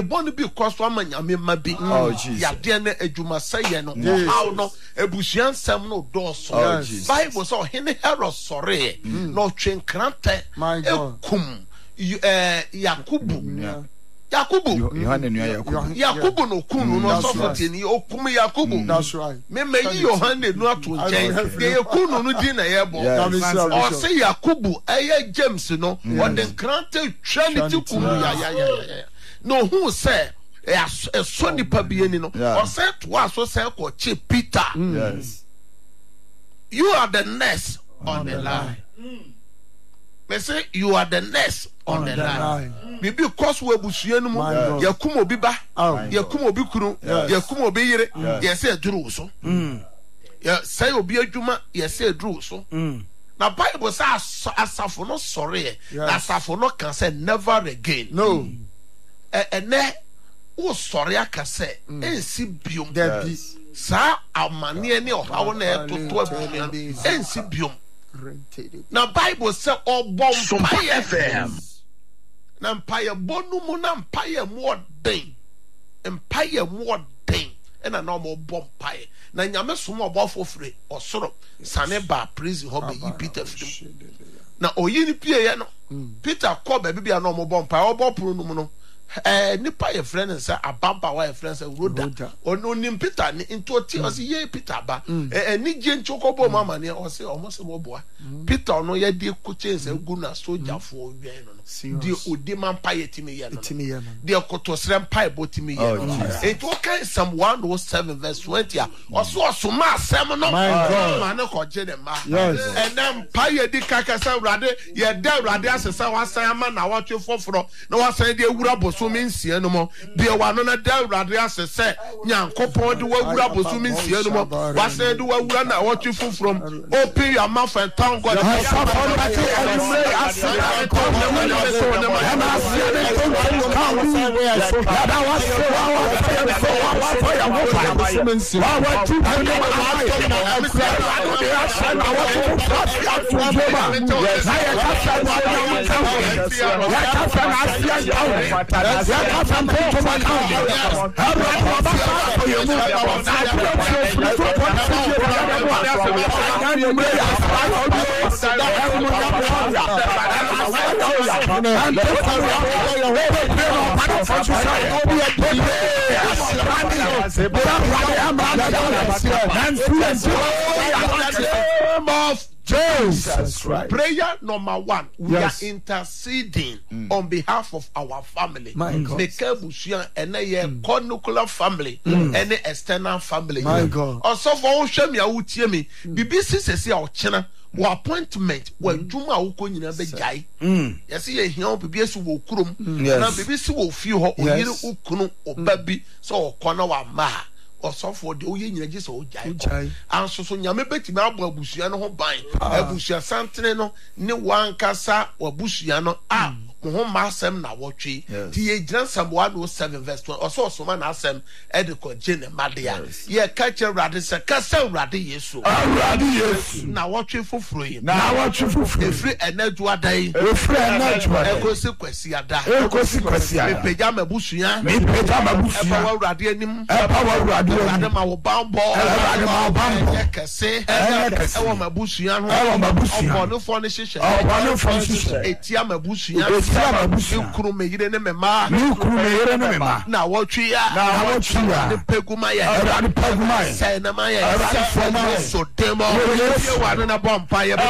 born because one man mabi. Oh Jesus. Yadene ejuma say no. How no ebusian sem no doso. Bible so hene hero sorry. No train krante. Ekum Yakubu. Yakubu no kunu no sofoti ni okum Yakubu. That's right. Me Yohane no ato nchen. De kunu no di na yebo. O say Yakubu eye James no o den krante trinity kum ya. No who say a so nipa bi ani no. O say to aso say ko che Peter. Yes. You are the next on the line. Me say you are the next on the line. Bibi cause we busua no mu yakum obi ba yakum obi kunu yakum obi yire yese aduru so ya say obi adwuma yese aduru so na Bible say asafo no sorry asafo no can say never again no ene wo sorry aka say ensi biom dabi sa amane ne ohawo na etoto abunia ensi biom na Bible say obom FM na mpaye bonumu na mpaye modern mpaye modern ena na mo bom mpaye na nyame somo obofo free osoro sane ba praise hobe yi Peter film na oyini pie ye no Peter ko ba bibia na mo bom mpaye obopro numu no nipa ye friend say abamba wa ye friend say roda onim Peter ni into ti o say ye Peter ba ni je nchoko bo mama ni o say o mo se mo boa Peter no ye de ku chase gu na soldier fo wen no di odi man paye timi ye no di okotosre paye bo timi ye no it okay Psalm 107 verse 20 so ma asem no man ko je dem ma and then paye di kaka say urade ye da urade asesa wasan ama na watwe foforo na wasan de ewura boso minsia no mo de wano na da urade asese nyankopon de wawura boso minsia no mo wasan de wawura na watwe foforo open your mouth and thank God. Jesus Christ. Prayer number 1, we are interceding on behalf of our family. Make busia ene nuclear family, any external family. My God. Also for shame ya utie me. BBC says ya ochena wo appointment wo dwuma wo ko nyina be jai. Yesi ye hian BBC wo kurom na BBC wo fi ho oyire ukunu obabi so okona wa ma. Also for the oye nyina gise o jai anso so nyame betimi abo abusua no ho ban abusua santene no ne wankasa wabusua no mo ma asem na wotwe ti ye giran Psalm 107 verse 20 also soma na asem e de ko je ne madea ye ka che urade se ka se urade Yesu na wotwe foforo yi efri enadu adai ekosi kwasi ada me peja mabusua e ba urade anim urade ma wo bambo ye kese e wo mabusua ho obonu fo ne hihye etia mabusua Ukuru me yire ne mema na wotwe ya ne peguma ya say na ma ya so demo ye wa na bompa ya